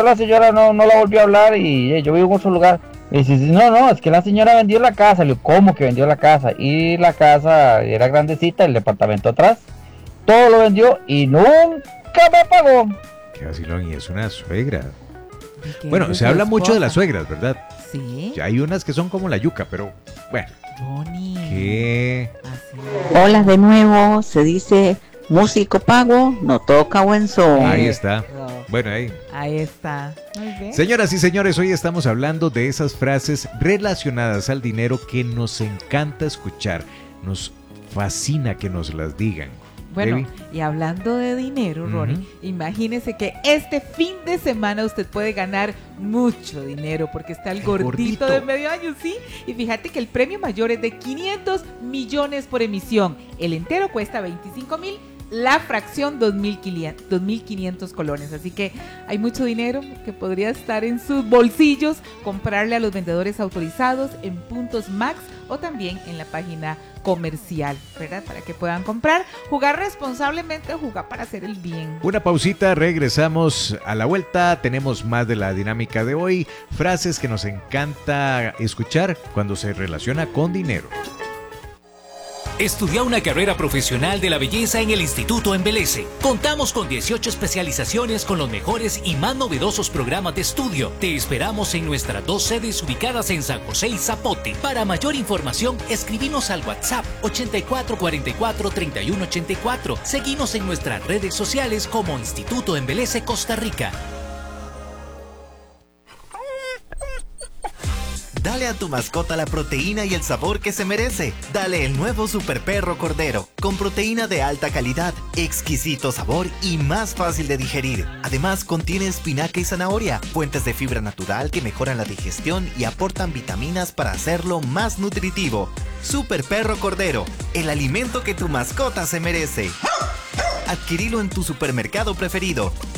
después la señora no la volvió a hablar y yo vivo en otro lugar. Y dice, no, es que la señora vendió la casa. Le digo, ¿cómo que vendió la casa? Y la casa era grandecita, el departamento atrás. Todo lo vendió y nunca me pagó. Qué vacilón, y es una suegra. Bueno, se habla mucho de las suegras, ¿verdad? Sí. Ya hay unas que son como la yuca, pero bueno. Johnny. ¿Qué? Hola de nuevo, se dice músico pago, no toca buen son. Ahí está. Bueno, Ahí está. Muy bien. Señoras y señores, hoy estamos hablando de esas frases relacionadas al dinero que nos encanta escuchar. Nos fascina que nos las digan. Bueno, Baby. y hablando de dinero, Ronnie, imagínese que este fin de semana usted puede ganar mucho dinero porque está el gordito de medio año, ¿sí? Y fíjate que el premio mayor es de 500 millones por emisión. El entero cuesta 25,000, la fracción 2.500 colones. Así que hay mucho dinero que podría estar en sus bolsillos, comprarle a los vendedores autorizados en Puntos Max o también en la página comercial, ¿verdad? Para que puedan comprar, jugar responsablemente, jugar para hacer el bien. Una pausita, regresamos a la vuelta. Tenemos más de la dinámica de hoy. Frases que nos encanta escuchar cuando se relaciona con dinero. Estudia una carrera profesional de la belleza en el Instituto Embeleze. Contamos con 18 especializaciones con los mejores y más novedosos programas de estudio. Te esperamos en nuestras 2 sedes ubicadas en San José y Zapote. Para mayor información, escribinos al WhatsApp 8444-3184. Seguinos en nuestras redes sociales como Instituto Embeleze Costa Rica. Dale a tu mascota la proteína y el sabor que se merece. Dale el nuevo Super Perro Cordero, con proteína de alta calidad, exquisito sabor y más fácil de digerir. Además, contiene espinaca y zanahoria, fuentes de fibra natural que mejoran la digestión y aportan vitaminas para hacerlo más nutritivo. Super Perro Cordero, el alimento que tu mascota se merece. Adquirilo en tu supermercado preferido